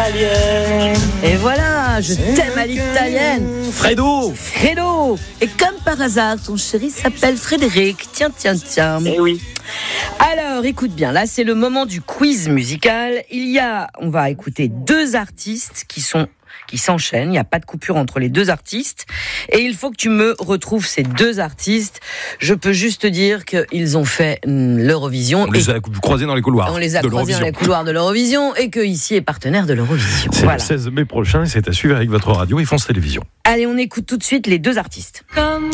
l'italienne. Et voilà, je t'aime à l'italienne. Fredo. Et comme par hasard, ton chéri s'appelle Frédéric. Tiens. Eh oui. Alors, écoute bien, là c'est le moment du quiz musical. On va écouter deux artistes qui s'enchaînent, il n'y a pas de coupure entre les deux artistes, et il faut que tu me retrouves ces deux artistes. Je peux juste te dire qu'ils ont fait l'Eurovision. On les a croisés dans les couloirs. On les a croisés dans les couloirs de l'Eurovision, et que ici est partenaire de l'Eurovision. C'est le 16 mai prochain, et c'est à suivre avec votre radio et France Télévisions. Allez, on écoute tout de suite les deux artistes.